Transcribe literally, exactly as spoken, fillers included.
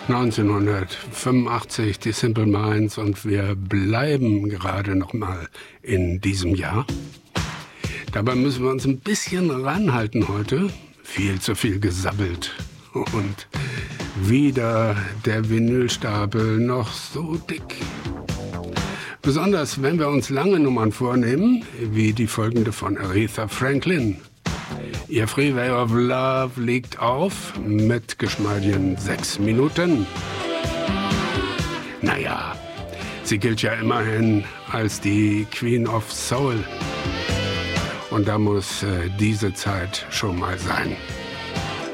neunzehnhundertfünfundachtzig, die Simple Minds, und wir bleiben gerade noch mal in diesem Jahr. Dabei müssen wir uns ein bisschen ranhalten heute. Viel zu viel gesabbelt. Und wieder der Vinylstapel noch so dick. Besonders wenn wir uns lange Nummern vornehmen, wie die folgende von Aretha Franklin. Ihr Freeway of Love liegt auf mit geschmeidigen sechs Minuten. Naja, sie gilt ja immerhin als die Queen of Soul. Und da muss äh, diese Zeit schon mal sein.